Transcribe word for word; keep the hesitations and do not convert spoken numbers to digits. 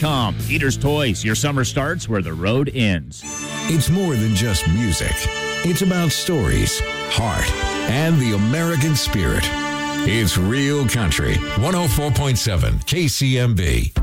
com. Peters Toys, your summer starts where the road ends. It's more than just music. It's about stories, heart, and the American spirit. It's Real Country, one oh four point seven K C M B.